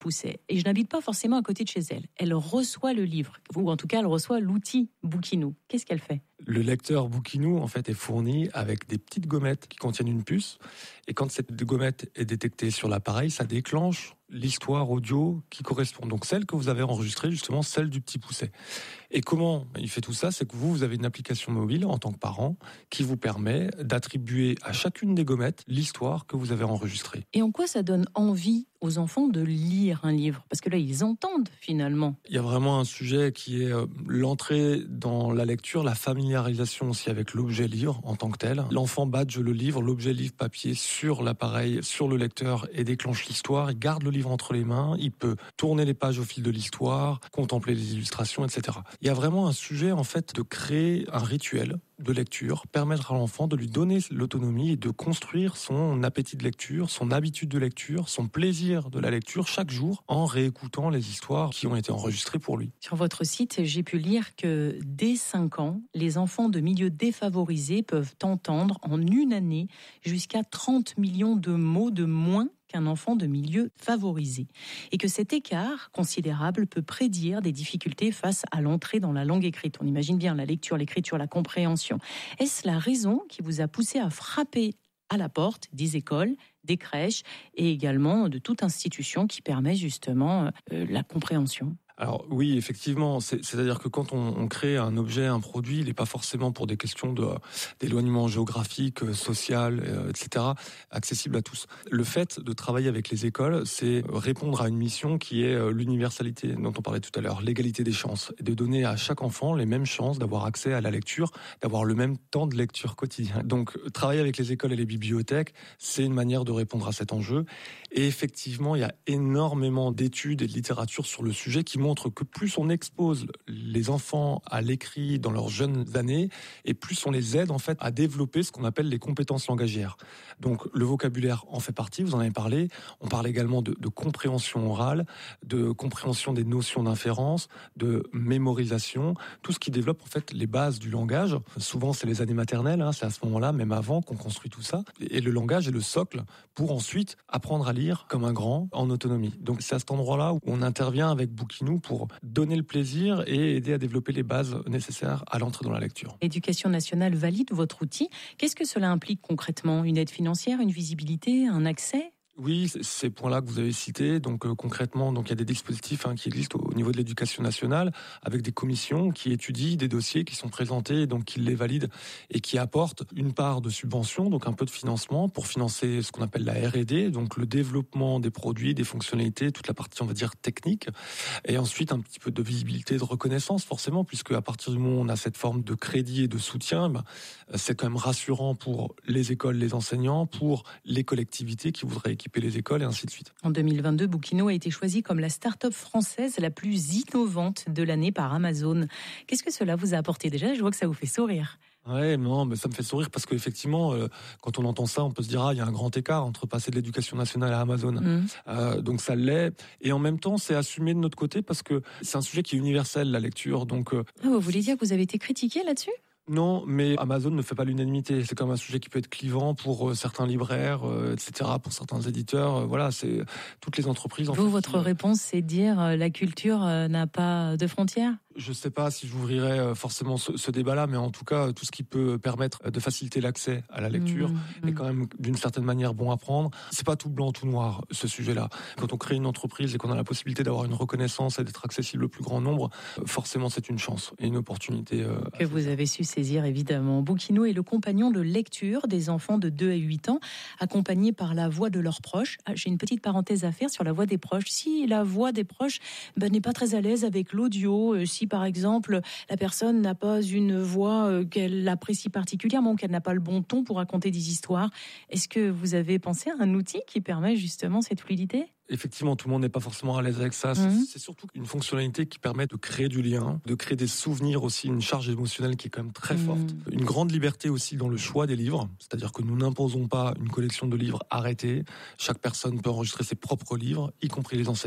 poussait et je n'habite pas forcément à côté de chez elle. Elle reçoit le livre, ou en tout cas elle reçoit l'outil Bookino. Qu'est-ce qu'elle fait ? Le lecteur Bookino, en fait, est fourni avec des petites gommettes qui contiennent une puce. Et quand cette gommette est détectée sur l'appareil, ça déclenche l'histoire audio qui correspond. Donc celle que vous avez enregistrée, justement, celle du petit Pousset. Et comment il fait tout ça ? C'est que vous avez une application mobile en tant que parent qui vous permet d'attribuer à chacune des gommettes l'histoire que vous avez enregistrée. Et en quoi ça donne envie aux enfants de lire un livre ? Parce que là, ils entendent finalement. Il y a vraiment un sujet qui est l'entrée dans la lecture, la familiarisation aussi avec l'objet livre en tant que tel. L'enfant badge le livre, l'objet livre papier sur l'appareil, sur le lecteur et déclenche l'histoire. Il garde le livre entre les mains, il peut tourner les pages au fil de l'histoire, contempler les illustrations, etc. Il y a vraiment un sujet en fait de créer un rituel de lecture, permettre à l'enfant de lui donner l'autonomie et de construire son appétit de lecture, son habitude de lecture, son plaisir de la lecture chaque jour en réécoutant les histoires qui ont été enregistrées pour lui. Sur votre site, j'ai pu lire que dès 5 ans, les enfants de milieux défavorisés peuvent entendre en une année jusqu'à 30 millions de mots de moins qu'un enfant de milieu favorisé. Et que cet écart considérable peut prédire des difficultés face à l'entrée dans la langue écrite. On imagine bien la lecture, l'écriture, la compréhension. Est-ce la raison qui vous a poussé à frapper à la porte des écoles, des crèches et également de toute institution qui permet justement la compréhension ? Alors oui, effectivement, c'est-à-dire que quand on crée un objet, un produit, il n'est pas forcément pour des questions d'éloignement géographique, social, etc., accessible à tous. Le fait de travailler avec les écoles, c'est répondre à une mission qui est l'universalité dont on parlait tout à l'heure, l'égalité des chances, et de donner à chaque enfant les mêmes chances d'avoir accès à la lecture, d'avoir le même temps de lecture quotidien. Donc travailler avec les écoles et les bibliothèques, c'est une manière de répondre à cet enjeu. Et effectivement, il y a énormément d'études et de littérature sur le sujet qui montre que plus on expose les enfants à l'écrit dans leurs jeunes années, et plus on les aide en fait à développer ce qu'on appelle les compétences langagières. Donc le vocabulaire en fait partie, vous en avez parlé. On parle également de compréhension orale, de compréhension des notions d'inférence, de mémorisation, tout ce qui développe en fait les bases du langage. Souvent c'est les années maternelles, c'est à ce moment-là, même avant, qu'on construit tout ça. Et le langage est le socle pour ensuite apprendre à lire comme un grand en autonomie. Donc c'est à cet endroit-là où on intervient avec Bookino pour donner le plaisir et aider à développer les bases nécessaires à l'entrée dans la lecture. L'éducation nationale valide votre outil. Qu'est-ce que cela implique concrètement ? Une aide financière, une visibilité, un accès ? Oui, ces points-là que vous avez cités, donc concrètement, donc il y a des dispositifs qui existent au niveau de l'éducation nationale, avec des commissions qui étudient des dossiers qui sont présentés, donc qui les valident et qui apportent une part de subvention, donc un peu de financement pour financer ce qu'on appelle la R&D, donc le développement des produits, des fonctionnalités, toute la partie on va dire technique, et ensuite un petit peu de visibilité, de reconnaissance forcément, puisque à partir du moment où on a cette forme de crédit et de soutien, c'est quand même rassurant pour les écoles, les enseignants, pour les collectivités qui voudraient équiper les écoles et ainsi de suite. En 2022, Bookino a été choisi comme la start-up française la plus innovante de l'année par Amazon. Qu'est-ce que cela vous a apporté déjà ? Je vois que ça vous fait sourire. Ouais, non, mais ça me fait sourire parce qu'effectivement, quand on entend ça, on peut se dire il y a un grand écart entre passer de l'éducation nationale à Amazon. Donc ça l'est, et en même temps, c'est assumé de notre côté parce que c'est un sujet qui est universel, la lecture. Donc, vous voulez dire que vous avez été critiqué là-dessus ? Non, mais Amazon ne fait pas l'unanimité. C'est quand même un sujet qui peut être clivant pour certains libraires, etc., pour certains éditeurs. Voilà, c'est toutes les entreprises. Votre réponse, c'est de dire la culture n'a pas de frontières ? Je ne sais pas si j'ouvrirai forcément ce débat-là, mais en tout cas, tout ce qui peut permettre de faciliter l'accès à la lecture est quand même d'une certaine manière bon à prendre. C'est pas tout blanc, tout noir, ce sujet-là. Quand on crée une entreprise et qu'on a la possibilité d'avoir une reconnaissance et d'être accessible au plus grand nombre, forcément c'est une chance et une opportunité. Que vous avez su saisir, évidemment. Bookino est le compagnon de lecture des enfants de 2 à 8 ans, accompagnés par la voix de leurs proches. J'ai une petite parenthèse à faire sur la voix des proches. Si la voix des proches n'est pas très à l'aise avec l'audio, si par exemple la personne n'a pas une voix qu'elle apprécie particulièrement, qu'elle n'a pas le bon ton pour raconter des histoires, est-ce que vous avez pensé à un outil qui permet justement cette fluidité ? Effectivement, tout le monde n'est pas forcément à l'aise avec ça. C'est surtout une fonctionnalité qui permet de créer du lien, de créer des souvenirs aussi, une charge émotionnelle qui est quand même très forte. Une grande liberté aussi dans le choix des livres, c'est-à-dire que nous n'imposons pas une collection de livres arrêtée. Chaque personne peut enregistrer ses propres livres, y compris les enseignants,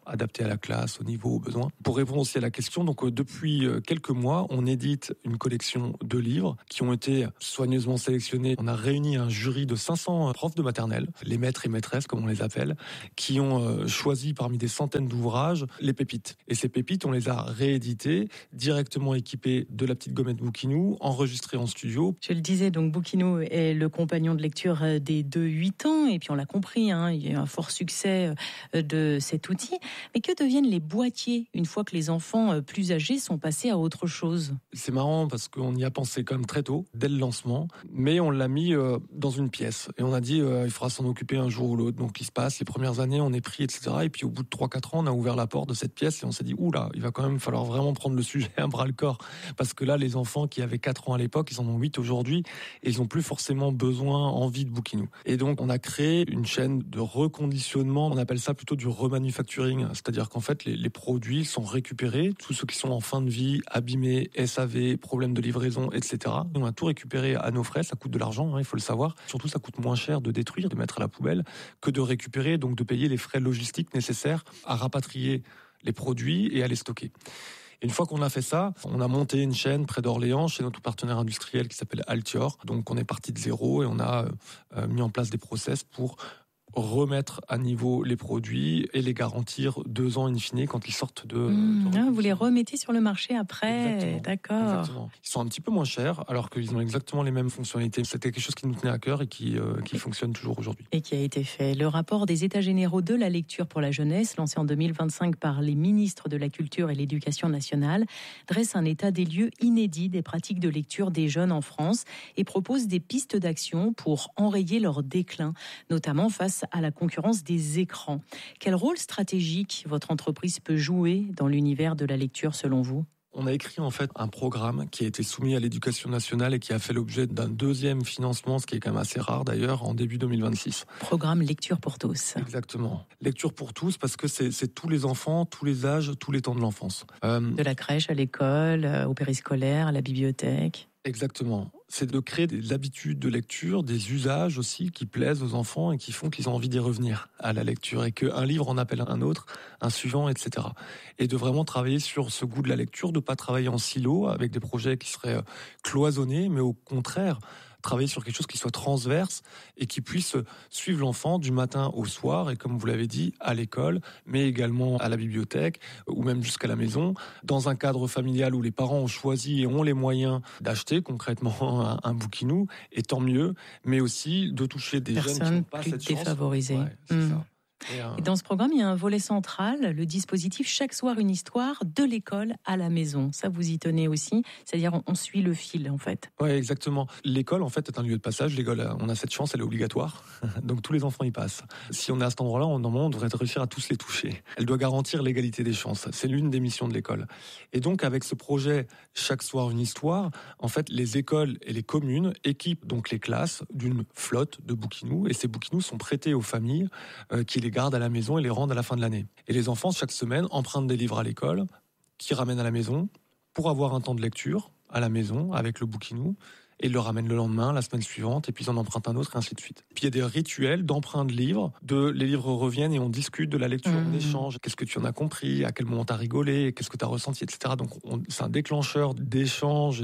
adapté à la classe, au niveau, aux besoins. Pour répondre aussi à la question, donc depuis quelques mois, on édite une collection de livres qui ont été soigneusement sélectionnés. On a réuni un jury de 500 profs de maternelle, les maîtres et maîtresses comme on les appelle, qui ont choisi parmi des centaines d'ouvrages les pépites. Et ces pépites, on les a rééditées, directement équipées de la petite gommette Bouquinou, enregistrées en studio. Je le disais, donc Bouquinou est le compagnon de lecture des 2-8 ans, et puis on l'a compris, il y a eu un fort succès de cet outil. Mais que deviennent les boîtiers une fois que les enfants plus âgés sont passés à autre chose? C'est marrant parce qu'on y a pensé quand même très tôt, dès le lancement, mais on l'a mis dans une pièce. Et on a dit, il faudra s'en occuper un jour ou l'autre. Donc il se passe, les premières années, on est pris, etc. Et puis au bout de 3-4 ans, on a ouvert la porte de cette pièce et on s'est dit, oula, il va quand même falloir vraiment prendre le sujet à bras-le-corps. Parce que là, les enfants qui avaient 4 ans à l'époque, ils en ont 8 aujourd'hui et ils n'ont plus forcément besoin, envie de Bouquinou. Et donc on a créé une chaîne de reconditionnement, on appelle ça plutôt du remanufacturing. C'est-à-dire qu'en fait, les produits sont récupérés, tous ceux qui sont en fin de vie, abîmés, SAV, problèmes de livraison, etc. On a tout récupéré à nos frais, ça coûte de l'argent, il faut le savoir. Surtout, ça coûte moins cher de détruire, de mettre à la poubelle, que de récupérer, donc de payer les frais logistiques nécessaires à rapatrier les produits et à les stocker. Et une fois qu'on a fait ça, on a monté une chaîne près d'Orléans chez notre partenaire industriel qui s'appelle Altior. Donc on est parti de zéro et on a mis en place des process pour remettre à niveau les produits et les garantir 2 ans in fine quand ils sortent de vous les remettez sur le marché après. Exactement. D'accord. Exactement. Ils sont un petit peu moins chers alors qu'ils ont exactement les mêmes fonctionnalités. C'était quelque chose qui nous tenait à cœur et qui fonctionne toujours aujourd'hui. Et qui a été fait. Le rapport des États généraux de la lecture pour la jeunesse, lancé en 2025 par les ministres de la Culture et l'Éducation nationale, dresse un état des lieux inédit des pratiques de lecture des jeunes en France et propose des pistes d'action pour enrayer leur déclin, notamment face à la concurrence des écrans. Quel rôle stratégique votre entreprise peut jouer dans l'univers de la lecture selon vous ? On a écrit en fait un programme qui a été soumis à l'Éducation nationale et qui a fait l'objet d'un deuxième financement, ce qui est quand même assez rare d'ailleurs, en début 2026. Programme Lecture pour tous. Exactement. Lecture pour tous parce que c'est tous les enfants, tous les âges, tous les temps de l'enfance. De la crèche à l'école, au périscolaire, à la bibliothèque. Exactement. C'est de créer des habitudes de lecture, des usages aussi qui plaisent aux enfants et qui font qu'ils ont envie d'y revenir à la lecture et qu'un livre en appelle un autre, un suivant, etc. Et de vraiment travailler sur ce goût de la lecture, de ne pas travailler en silo avec des projets qui seraient cloisonnés, mais au contraire, travailler sur quelque chose qui soit transverse et qui puisse suivre l'enfant du matin au soir et comme vous l'avez dit, à l'école, mais également à la bibliothèque ou même jusqu'à la maison, dans un cadre familial où les parents ont choisi et ont les moyens d'acheter concrètement un Bouquinou, et tant mieux, mais aussi de toucher des jeunes qui n'ont pas cette chance. Personnes plus défavorisées. Ouais, c'est ça. Et dans ce programme, il y a un volet central, le dispositif Chaque soir une histoire, de l'école à la maison. Ça, vous y tenez aussi, c'est-à-dire on suit le fil en fait. Oui, exactement. L'école en fait est un lieu de passage. L'école, on a cette chance, elle est obligatoire. Donc tous les enfants y passent. Si on est à cet endroit-là, normalement, on devrait réussir à tous les toucher. Elle doit garantir l'égalité des chances. C'est l'une des missions de l'école. Et donc avec ce projet Chaque soir une histoire, en fait, les écoles et les communes équipent donc les classes d'une flotte de Bouquinous. Et ces Bouquinous sont prêtés aux familles qui les gardent à la maison et les rendent à la fin de l'année. Et les enfants, chaque semaine, empruntent des livres à l'école, qui ramènent à la maison, pour avoir un temps de lecture à la maison, avec le Bouquinou, et ils le ramènent le lendemain, la semaine suivante, et puis ils en empruntent un autre, et ainsi de suite. Puis il y a des rituels d'emprunt de livres, les livres reviennent et on discute de la lecture, on échange. Qu'est-ce que tu en as compris, à quel moment tu as rigolé, qu'est-ce que tu as ressenti, etc. Donc c'est un déclencheur d'échange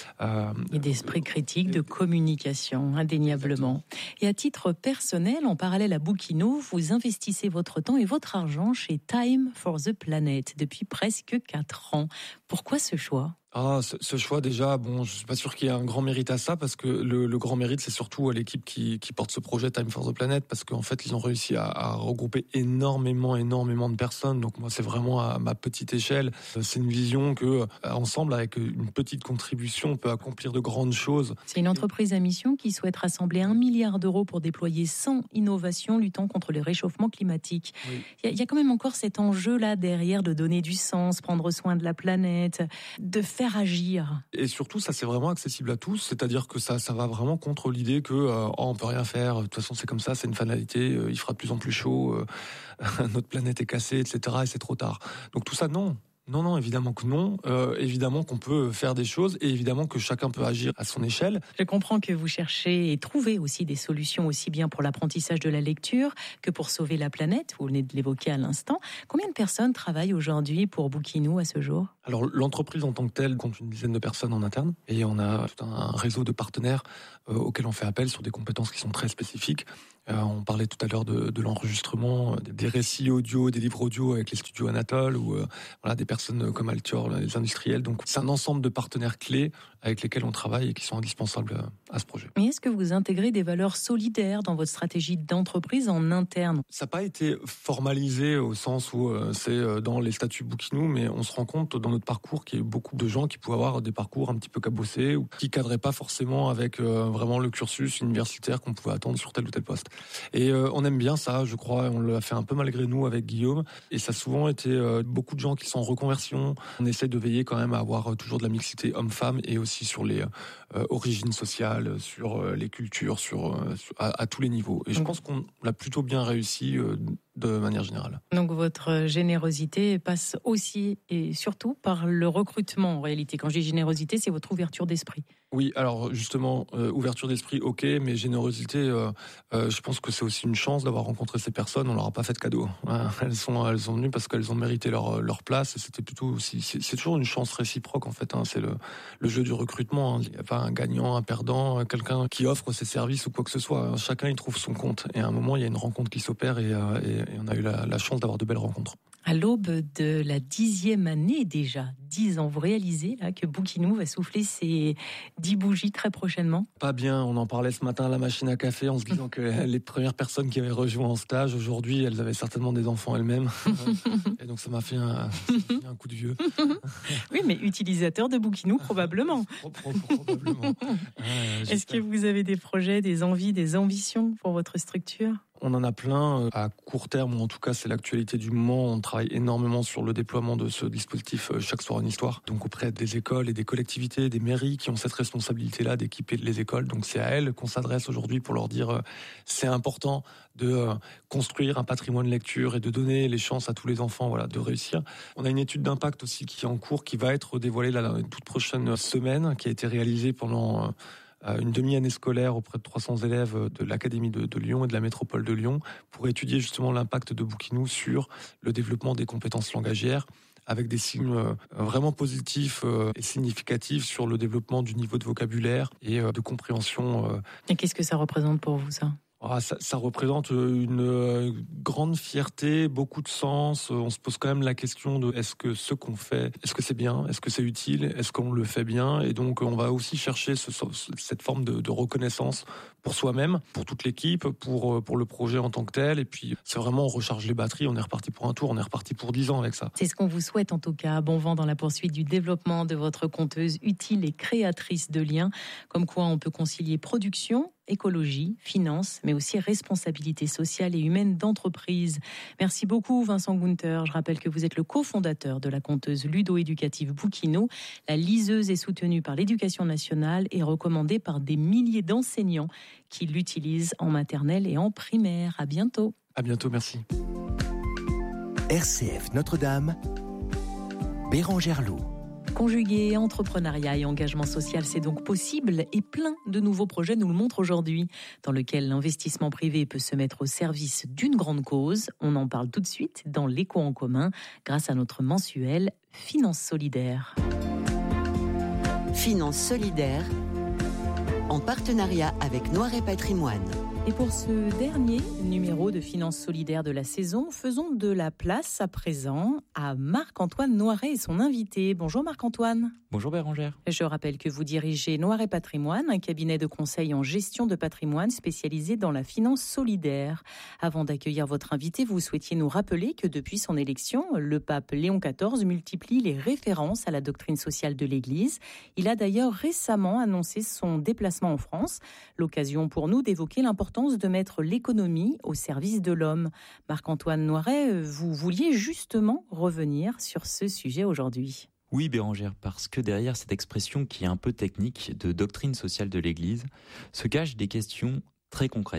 et d'esprit critique, de communication, indéniablement. Et à titre personnel, en parallèle à Bouquinou, vous investissez votre temps et votre argent chez Time for the Planet depuis presque 4 ans. Pourquoi ce choix ? Ce choix déjà, je suis pas sûr qu'il y ait un grand mérite à ça parce que le grand mérite c'est surtout à l'équipe qui porte ce projet Time for the Planet parce qu'en fait ils ont réussi à regrouper énormément de personnes. Donc moi c'est vraiment à ma petite échelle. C'est une vision que ensemble avec une petite contribution on peut accomplir de grandes choses. C'est une entreprise à mission qui souhaite rassembler 1 milliard d'euros pour déployer 100 innovations luttant contre le réchauffement climatique. Oui. Il y a quand même encore cet enjeu là derrière de donner du sens, prendre soin de la planète, de faire agir. Et surtout, ça c'est vraiment accessible à tous, c'est-à-dire que ça va vraiment contre l'idée que on peut rien faire, de toute façon c'est comme ça, c'est une finalité, il fera de plus en plus chaud, notre planète est cassée, etc. et c'est trop tard. Donc tout ça, non, Non, évidemment que non. Évidemment qu'on peut faire des choses et évidemment que chacun peut agir à son échelle. Je comprends que vous cherchez et trouvez aussi des solutions aussi bien pour l'apprentissage de la lecture que pour sauver la planète. Vous venez de l'évoquer à l'instant. Combien de personnes travaillent aujourd'hui pour Bookinou à ce jour ? Alors l'entreprise en tant que telle compte une dizaine de personnes en interne et on a tout un réseau de partenaires auxquels on fait appel sur des compétences qui sont très spécifiques. On parlait tout à l'heure de l'enregistrement, des récits audio, des livres audio avec les studios Anatole ou des personnes comme Altior, les industriels. Donc c'est un ensemble de partenaires clés avec lesquels on travaille et qui sont indispensables à ce projet. Mais est-ce que vous intégrez des valeurs solidaires dans votre stratégie d'entreprise en interne ? Ça n'a pas été formalisé au sens où c'est dans les statuts Bookinou, mais on se rend compte dans notre parcours qu'il y a beaucoup de gens qui pouvaient avoir des parcours un petit peu cabossés ou qui cadraient pas forcément avec vraiment le cursus universitaire qu'on pouvait attendre sur tel ou tel poste. Et on aime bien ça, je crois, on l'a fait un peu malgré nous avec Guillaume, et ça a souvent été beaucoup de gens qui sont en reconversion. On essaie de veiller quand même à avoir toujours de la mixité homme-femme et aussi sur les origines sociales, sur les cultures, à tous les niveaux. Et je pense qu'on l'a plutôt bien réussi de manière générale. Donc votre générosité passe aussi et surtout par le recrutement en réalité. Quand je dis générosité, c'est votre ouverture d'esprit. Oui, alors justement, ouverture d'esprit, ok, mais générosité, je pense que c'est aussi une chance d'avoir rencontré ces personnes. On leur a pas fait de cadeau. Elles sont venues parce qu'elles ont mérité leur place. Et c'était plutôt aussi, c'est toujours une chance réciproque en fait. C'est le jeu du recrutement. Il n'y a pas un gagnant, un perdant, quelqu'un qui offre ses services ou quoi que ce soit. Chacun y trouve son compte. Et à un moment, il y a une rencontre qui s'opère et on a eu la chance d'avoir de belles rencontres. À l'aube de la 10e année déjà, 10 ans, vous réalisez là que Bookinou va souffler ses 10 bougies très prochainement ? Pas bien, on en parlait ce matin à la machine à café en se disant que les premières personnes qui avaient rejoint en stage, aujourd'hui, elles avaient certainement des enfants elles-mêmes. Et donc ça m'a fait un coup de vieux. Oui, mais utilisateur de Bookinou probablement. Probablement. Est-ce que vous avez des projets, des envies, des ambitions pour votre structure ? On en a plein à court terme, ou en tout cas c'est l'actualité du moment. On travaille énormément sur le déploiement de ce dispositif Chaque soir une histoire. Donc auprès des écoles et des collectivités, des mairies qui ont cette responsabilité-là d'équiper les écoles. Donc c'est à elles qu'on s'adresse aujourd'hui pour leur dire c'est important de construire un patrimoine de lecture et de donner les chances à tous les enfants de réussir. On a une étude d'impact aussi qui est en cours, qui va être dévoilée la toute prochaine semaine, qui a été réalisée pendant une demi-année scolaire auprès de 300 élèves de l'Académie de Lyon et de la métropole de Lyon pour étudier justement l'impact de Bookinou sur le développement des compétences langagières avec des signes vraiment positifs et significatifs sur le développement du niveau de vocabulaire et de compréhension. Et qu'est-ce que ça représente pour vous, ça ? Ça représente une grande fierté, beaucoup de sens. On se pose quand même la question de est-ce que ce qu'on fait, est-ce que c'est bien, est-ce que c'est utile, est-ce qu'on le fait bien ? Et donc on va aussi chercher cette forme de reconnaissance pour soi-même, pour toute l'équipe, pour le projet en tant que tel. Et puis c'est vraiment on recharge les batteries, on est reparti pour un tour, on est reparti pour 10 ans avec ça. C'est ce qu'on vous souhaite en tout cas. Bon vent dans la poursuite du développement de votre conteuse utile et créatrice de liens. Comme quoi on peut concilier production, écologie, finance, mais aussi responsabilité sociale et humaine d'entreprise. Merci beaucoup Vincent Gunther. Je rappelle que vous êtes le cofondateur de la conteuse ludo-éducative Bookinou. La liseuse est soutenue par l'Éducation nationale et recommandée par des milliers d'enseignants qui l'utilisent en maternelle et en primaire. À bientôt. À bientôt, merci. RCF Notre-Dame, Bérangère Loup. Conjuguer entrepreneuriat et engagement social, c'est donc possible et plein de nouveaux projets nous le montrent aujourd'hui, dans lequel l'investissement privé peut se mettre au service d'une grande cause. On en parle tout de suite dans l'Écho en commun grâce à notre mensuel Finance solidaire. Finance solidaire, en partenariat avec Noiret Patrimoine. Et pour ce dernier numéro de Finance solidaire de la saison, faisons de la place à présent à Marc-Antoine Noiret et son invité. Bonjour Marc-Antoine. Bonjour Bérangère. Je rappelle que vous dirigez Noiret Patrimoine, un cabinet de conseil en gestion de patrimoine spécialisé dans la finance solidaire. Avant d'accueillir votre invité, vous souhaitiez nous rappeler que depuis son élection, le pape Léon XIV multiplie les références à la doctrine sociale de l'Église. Il a d'ailleurs récemment annoncé son déplacement en France, l'occasion pour nous d'évoquer l'importance de mettre l'économie au service de l'homme. Marc-Antoine Noiret, vous vouliez justement revenir sur ce sujet aujourd'hui. Oui Bérangère, parce que derrière cette expression qui est un peu technique de doctrine sociale de l'Église, se cachent des questions très concrètes.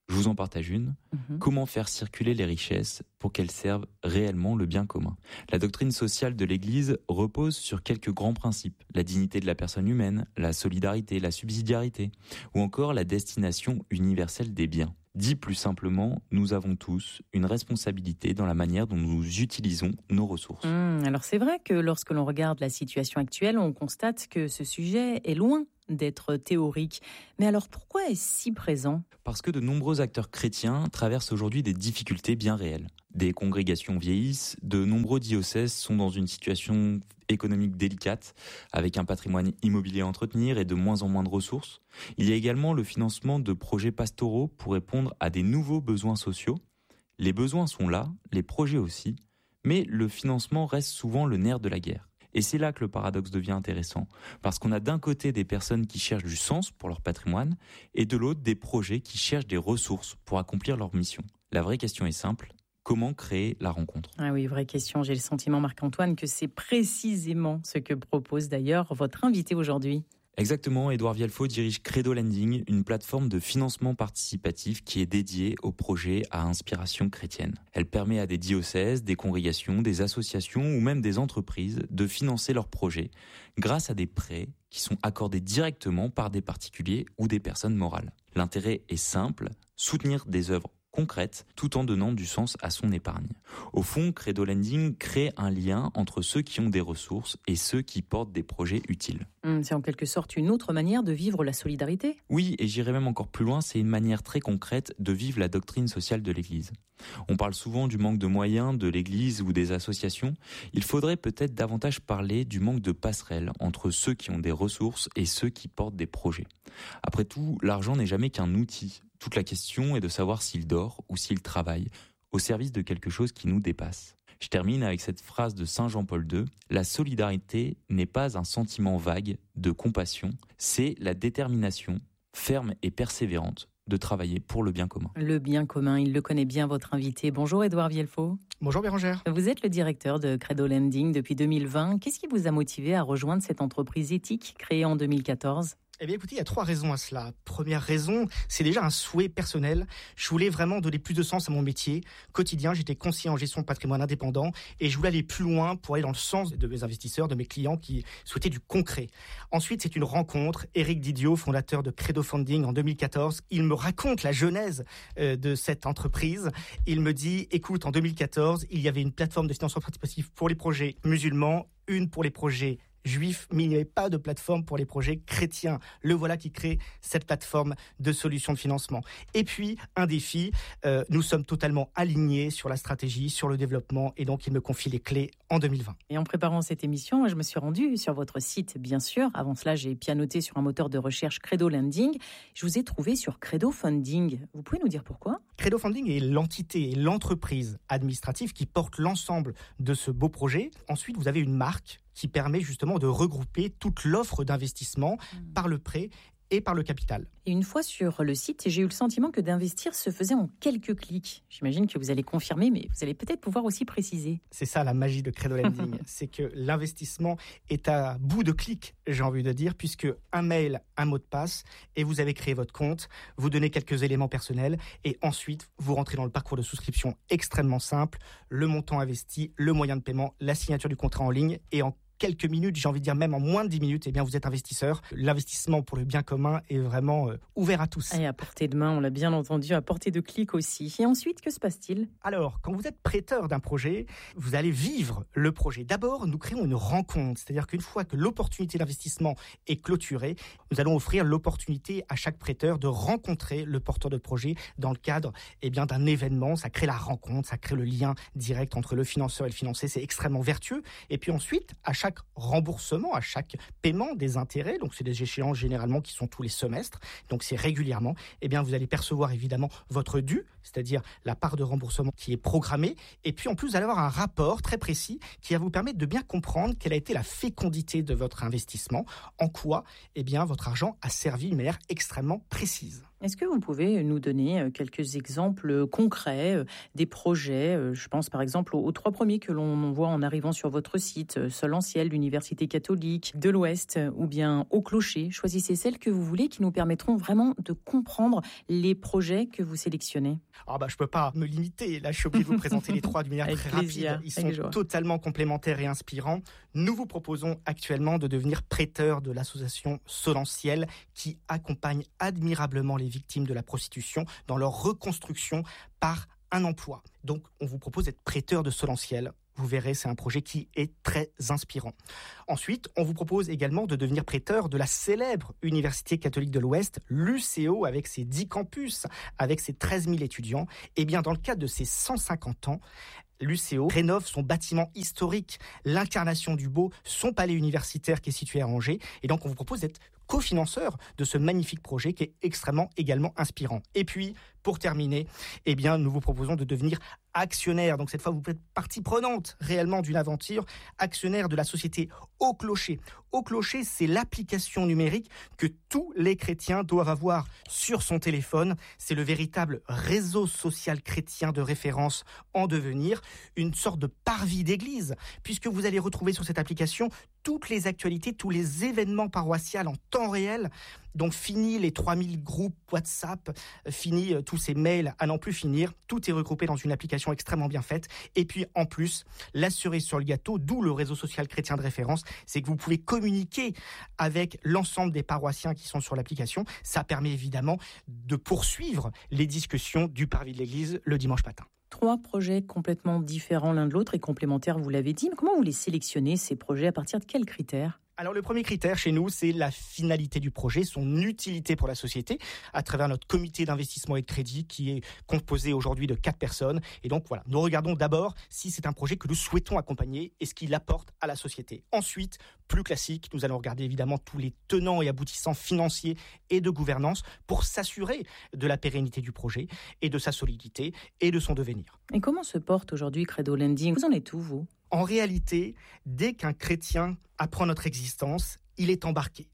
Je vous en partage une. Comment faire circuler les richesses pour qu'elles servent réellement le bien commun? La doctrine sociale de l'Église repose sur quelques grands principes. La dignité de la personne humaine, la solidarité, la subsidiarité, ou encore la destination universelle des biens. Dit plus simplement, nous avons tous une responsabilité dans la manière dont nous utilisons nos ressources. Alors c'est vrai que lorsque l'on regarde la situation actuelle, on constate que ce sujet est loin d'être théorique. Mais alors pourquoi est-ce si présent ? Parce que de nombreux acteurs chrétiens traversent aujourd'hui des difficultés bien réelles. Des congrégations vieillissent, de nombreux diocèses sont dans une situation économique délicate, avec un patrimoine immobilier à entretenir et de moins en moins de ressources. Il y a également le financement de projets pastoraux pour répondre à des nouveaux besoins sociaux. Les besoins sont là, les projets aussi, mais le financement reste souvent le nerf de la guerre. Et c'est là que le paradoxe devient intéressant, parce qu'on a d'un côté des personnes qui cherchent du sens pour leur patrimoine, et de l'autre des projets qui cherchent des ressources pour accomplir leur mission. La vraie question est simple. Comment créer la rencontre ? Ah oui, vraie question. J'ai le sentiment, Marc-Antoine, que c'est précisément ce que propose d'ailleurs votre invité aujourd'hui. Exactement, Édouard Vielfaut dirige Credo Lending, une plateforme de financement participatif qui est dédiée aux projets à inspiration chrétienne. Elle permet à des diocèses, des congrégations, des associations ou même des entreprises de financer leurs projets grâce à des prêts qui sont accordés directement par des particuliers ou des personnes morales. L'intérêt est simple, soutenir des œuvres concrète, tout en donnant du sens à son épargne. Au fond, Credo Lending crée un lien entre ceux qui ont des ressources et ceux qui portent des projets utiles. C'est en quelque sorte une autre manière de vivre la solidarité ? Oui, et j'irai même encore plus loin, c'est une manière très concrète de vivre la doctrine sociale de l'Église. On parle souvent du manque de moyens de l'Église ou des associations. Il faudrait peut-être davantage parler du manque de passerelles entre ceux qui ont des ressources et ceux qui portent des projets. Après tout, l'argent n'est jamais qu'un outil. Toute la question est de savoir s'il dort ou s'il travaille, au service de quelque chose qui nous dépasse. Je termine avec cette phrase de Saint Jean-Paul II. La solidarité n'est pas un sentiment vague de compassion, c'est la détermination ferme et persévérante de travailler pour le bien commun. Le bien commun, il le connaît bien, votre invité. Bonjour Édouard Vielfaut. Bonjour Bérangère. Vous êtes le directeur de Credo Lending depuis 2020. Qu'est-ce qui vous a motivé à rejoindre cette entreprise éthique créée en 2014 ? Eh bien écoutez, il y a 3 raisons à cela. Première raison, c'est déjà un souhait personnel. Je voulais vraiment donner plus de sens à mon métier quotidien. J'étais conseiller en gestion de patrimoine indépendant et je voulais aller plus loin pour aller dans le sens de mes investisseurs, de mes clients qui souhaitaient du concret. Ensuite, c'est une rencontre. Éric Didio, fondateur de Credo Funding en 2014, il me raconte la genèse de cette entreprise. Il me dit, écoute, en 2014, il y avait une plateforme de financement participatif pour les projets musulmans, une pour les projets juifs, mais il n'y avait pas de plateforme pour les projets chrétiens. Le voilà qui crée cette plateforme de solutions de financement. Et puis, un défi, nous sommes totalement alignés sur la stratégie, sur le développement, et donc il me confie les clés en 2020. Et en préparant cette émission, je me suis rendue sur votre site, bien sûr. Avant cela, j'ai pianoté sur un moteur de recherche Credo Lending. Je vous ai trouvé sur Credo Funding. Vous pouvez nous dire pourquoi ? Credo Funding est l'entité et l'entreprise administrative qui porte l'ensemble de ce beau projet. Ensuite, vous avez une marque qui permet justement de regrouper toute l'offre d'investissement par le prêt et par le capital. Et une fois sur le site, j'ai eu le sentiment que d'investir se faisait en quelques clics. J'imagine que vous allez confirmer, mais vous allez peut-être pouvoir aussi préciser. C'est ça la magie de Credo Lending, c'est que l'investissement est à bout de clics, j'ai envie de dire, puisque un mail, un mot de passe, et vous avez créé votre compte, vous donnez quelques éléments personnels, et ensuite vous rentrez dans le parcours de souscription extrêmement simple, le montant investi, le moyen de paiement, la signature du contrat en ligne, et en quelques minutes, j'ai envie de dire même en moins de 10 minutes, eh bien vous êtes investisseur. L'investissement pour le bien commun est vraiment ouvert à tous. Et à portée de main, on l'a bien entendu, à portée de clic aussi. Et ensuite, que se passe-t-il ? Alors, quand vous êtes prêteur d'un projet, vous allez vivre le projet. D'abord, nous créons une rencontre, c'est-à-dire qu'une fois que l'opportunité d'investissement est clôturée, nous allons offrir l'opportunité à chaque prêteur de rencontrer le porteur de projet dans le cadre d'un événement. Ça crée la rencontre, ça crée le lien direct entre le financeur et le financé. C'est extrêmement vertueux. Et puis ensuite, à chaque remboursement, à chaque paiement des intérêts, donc c'est des échéances généralement qui sont tous les semestres, donc c'est régulièrement, vous allez percevoir évidemment votre dû, c'est-à-dire la part de remboursement qui est programmée. Et puis en plus, vous allez avoir un rapport très précis qui va vous permettre de bien comprendre quelle a été la fécondité de votre investissement, en quoi votre argent a servi d'une manière extrêmement précise. Est-ce que vous pouvez nous donner quelques exemples concrets des projets? Je pense par exemple aux 3 premiers que l'on voit en arrivant sur votre site, Solentiel, l'Université catholique de l'Ouest ou bien Au Clocher. Choisissez celles que vous voulez qui nous permettront vraiment de comprendre les projets que vous sélectionnez. Je ne peux pas me limiter, là je suis obligé de vous présenter les 3 d'une manière très rapide. Ils sont totalement complémentaires et inspirants. Nous vous proposons actuellement de devenir prêteur de l'association Solentiel qui accompagne admirablement les victimes de la prostitution dans leur reconstruction par un emploi. Donc, on vous propose d'être prêteur de Solentiel. Vous verrez, c'est un projet qui est très inspirant. Ensuite, on vous propose également de devenir prêteur de la célèbre Université catholique de l'Ouest, l'UCO, avec ses 10 campus, avec ses 13 000 étudiants. Et bien, dans le cadre de ses 150 ans, l'UCO rénove son bâtiment historique, l'incarnation du beau, son palais universitaire qui est situé à Angers. Et donc, on vous propose d'être cofinanceur de ce magnifique projet qui est extrêmement également inspirant. Et puis, pour terminer, nous vous proposons de devenir actionnaire. Donc cette fois, vous êtes partie prenante réellement d'une aventure, actionnaire de la société Au Clocher. Au Clocher, c'est l'application numérique que tous les chrétiens doivent avoir sur son téléphone. C'est le véritable réseau social chrétien de référence en devenir, une sorte de parvis d'église, puisque vous allez retrouver sur cette application toutes les actualités, tous les événements paroissiaux en temps réel. Donc fini les 3000 groupes WhatsApp, fini tous ces mails à n'en plus finir. Tout est regroupé dans une application extrêmement bien faite. Et puis en plus, la cerise sur le gâteau, d'où le réseau social chrétien de référence, c'est que vous pouvez communiquer avec l'ensemble des paroissiens qui sont sur l'application. Ça permet évidemment de poursuivre les discussions du parvis de l'église le dimanche matin. 3 projets complètement différents l'un de l'autre et complémentaires, vous l'avez dit. Mais comment vous les sélectionnez, ces projets? À partir de quels critères? Alors le premier critère chez nous, c'est la finalité du projet, son utilité pour la société, à travers notre comité d'investissement et de crédit qui est composé aujourd'hui de 4 personnes. Et donc voilà, nous regardons d'abord si c'est un projet que nous souhaitons accompagner et ce qu'il apporte à la société. Ensuite, plus classique, nous allons regarder évidemment tous les tenants et aboutissants financiers et de gouvernance pour s'assurer de la pérennité du projet et de sa solidité et de son devenir. Et comment se porte aujourd'hui Credo Lending? Vous en êtes où, vous? En réalité, dès qu'un chrétien apprend notre existence, il est embarqué.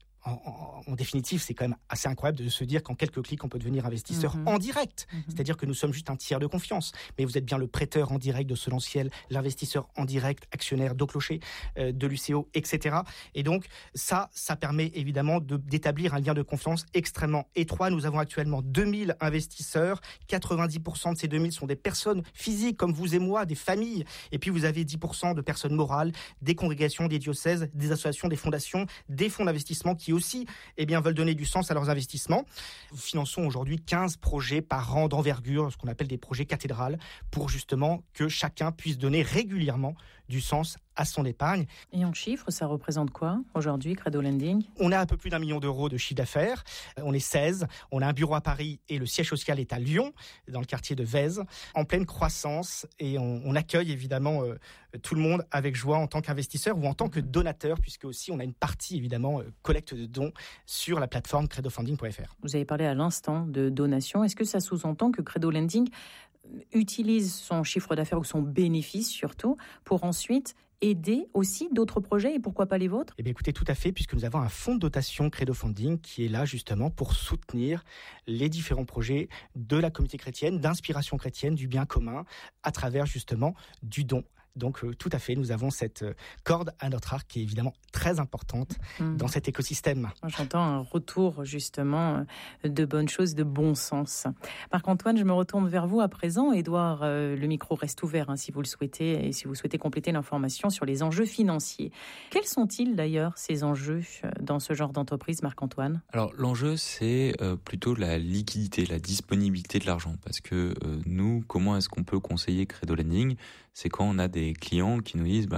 En définitive, c'est quand même assez incroyable de se dire qu'en quelques clics, on peut devenir investisseur en direct. C'est-à-dire que nous sommes juste un tiers de confiance. Mais vous êtes bien le prêteur en direct de Solentiel, l'investisseur en direct, actionnaire d'Au Clocher, de l'UCO, etc. Et donc, ça permet évidemment d'établir un lien de confiance extrêmement étroit. Nous avons actuellement 2000 investisseurs. 90% de ces 2000 sont des personnes physiques comme vous et moi, des familles. Et puis, vous avez 10% de personnes morales, des congrégations, des diocèses, des associations, des fondations, des fonds d'investissement qui aussi veulent donner du sens à leurs investissements. Nous finançons aujourd'hui 15 projets par an d'envergure, ce qu'on appelle des projets cathédrales, pour justement que chacun puisse donner régulièrement du sens à son épargne. Et en chiffres, ça représente quoi aujourd'hui, Credo Lending? On a un peu plus d'1 million d'euros de chiffre d'affaires. On est 16. On a un bureau à Paris et le siège social est à Lyon, dans le quartier de Vèze, en pleine croissance. Et on accueille évidemment tout le monde avec joie en tant qu'investisseur ou en tant que donateur, puisque aussi on a une partie évidemment collecte de dons sur la plateforme credofunding.fr. Vous avez parlé à l'instant de donation. Est-ce que ça sous-entend que Credo Lending utilise son chiffre d'affaires ou son bénéfice surtout pour ensuite aider aussi d'autres projets et pourquoi pas les vôtres? Écoutez, tout à fait, puisque nous avons un fonds de dotation Credo Funding qui est là justement pour soutenir les différents projets de la communauté chrétienne, d'inspiration chrétienne, du bien commun, à travers justement du don. Donc tout à fait, nous avons cette corde à notre arc qui est évidemment très importante dans cet écosystème. J'entends un retour justement de bonnes choses, de bon sens. Marc-Antoine, je me retourne vers vous à présent. Édouard, le micro reste ouvert si vous le souhaitez et si vous souhaitez compléter l'information sur les enjeux financiers. Quels sont-ils d'ailleurs ces enjeux dans ce genre d'entreprise, Marc-Antoine? Alors l'enjeu c'est plutôt la liquidité, la disponibilité de l'argent. Parce que nous, comment est-ce qu'on peut conseiller Credo Lending? C'est quand on a des clients qui nous disent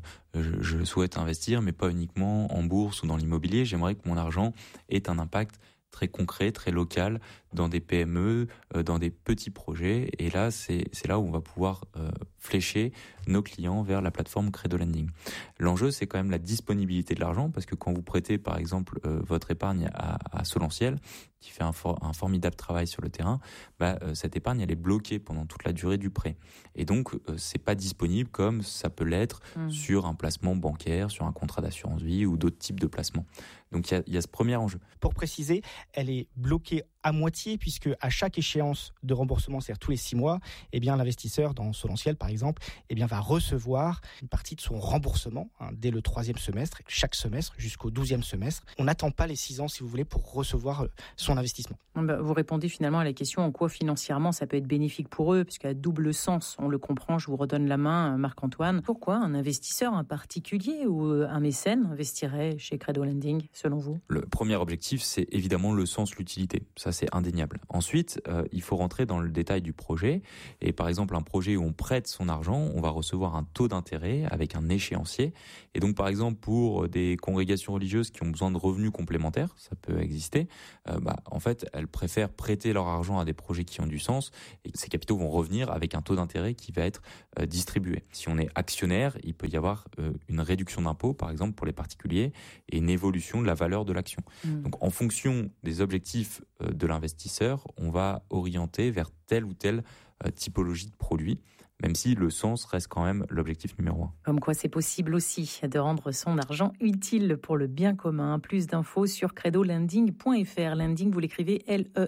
je souhaite investir mais pas uniquement en bourse ou dans l'immobilier, j'aimerais que mon argent ait un impact très concret, très local dans des PME, dans des petits projets. Et là, c'est là où on va pouvoir flécher nos clients vers la plateforme Credo Lending. L'enjeu, c'est quand même la disponibilité de l'argent, parce que quand vous prêtez, par exemple, votre épargne à Solentiel, qui fait un formidable travail sur le terrain, cette épargne, elle est bloquée pendant toute la durée du prêt. Et donc, c'est pas disponible comme ça peut l'être sur un placement bancaire, sur un contrat d'assurance vie ou d'autres types de placements. Donc, il y a ce premier enjeu. Pour préciser, elle est bloquée à moitié, puisque à chaque échéance de remboursement, c'est-à-dire tous les 6 mois, l'investisseur dans Solentiel, par exemple, va recevoir une partie de son remboursement dès le 3e semestre, chaque semestre jusqu'au 12e semestre. On n'attend pas les 6 ans, si vous voulez, pour recevoir son investissement. Vous répondez finalement à la question en quoi financièrement ça peut être bénéfique pour eux, puisqu'à double sens, on le comprend. Je vous redonne la main, Marc-Antoine. Pourquoi un investisseur, un particulier ou un mécène investirait chez Credo Lending, selon vous ? Le premier objectif, c'est évidemment le sens, l'utilité. Ça, c'est indéniable. Ensuite, il faut rentrer dans le détail du projet. Et par exemple, un projet où on prête son argent, on va recevoir un taux d'intérêt avec un échéancier. Et donc, par exemple, pour des congrégations religieuses qui ont besoin de revenus complémentaires, ça peut exister, en fait, elles préfèrent prêter leur argent à des projets qui ont du sens, et ces capitaux vont revenir avec un taux d'intérêt qui va être distribué. Si on est actionnaire, il peut y avoir une réduction d'impôt, par exemple, pour les particuliers, et une évolution de la valeur de l'action. Donc, en fonction des objectifs de l'investisseur, on va orienter vers telle ou telle typologie de produit, même si le sens reste quand même l'objectif numéro 1. Comme quoi c'est possible aussi de rendre son argent utile pour le bien commun. Plus d'infos sur credolending.fr. Lending, vous l'écrivez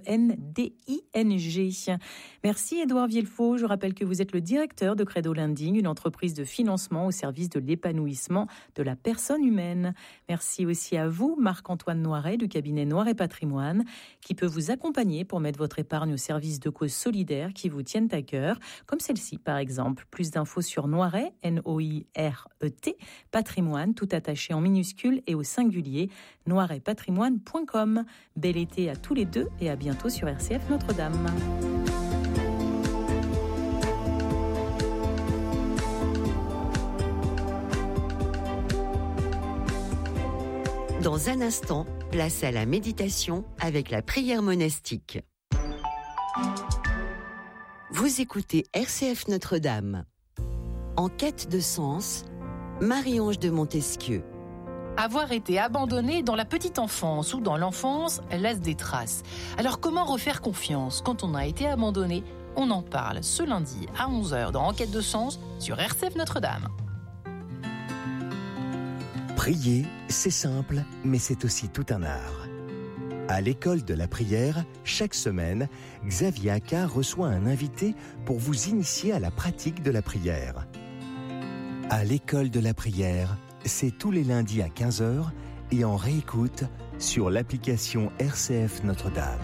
Lending. Merci Édouard Vielfaut. Je rappelle que vous êtes le directeur de Credo Lending, une entreprise de financement au service de l'épanouissement de la personne humaine. Merci aussi à vous, Marc-Antoine Noiret, du cabinet Noiret Patrimoine, qui peut vous accompagner pour mettre votre épargne au service de causes solidaires qui vous tiennent à cœur, comme celle-ci par exemple. Plus d'infos sur Noiret, Noiret, patrimoine, tout attaché en minuscules et au singulier, noiretpatrimoine.com. Bel été à tous les deux et à bientôt sur RCF Notre-Dame. Dans un instant, place à la méditation avec la prière monastique. Vous écoutez RCF Notre-Dame. En quête de sens, Marie-Ange de Montesquieu. Avoir été abandonné dans la petite enfance ou dans l'enfance laisse des traces. Alors comment refaire confiance quand on a été abandonné ? On en parle ce lundi à 11h dans En quête de sens sur RCF Notre-Dame. Prier, c'est simple, mais c'est aussi tout un art. À l'école de la prière, chaque semaine, Xavier Accard reçoit un invité pour vous initier à la pratique de la prière. À l'école de la prière, c'est tous les lundis à 15h et en réécoute sur l'application RCF Notre-Dame.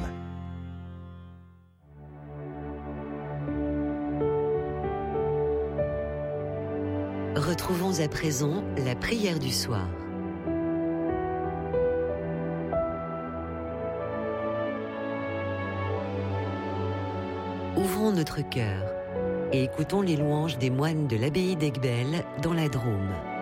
Retrouvons à présent la prière du soir. Ouvrons notre cœur et écoutons les louanges des moines de l'abbaye d'Aiguebelle dans la Drôme.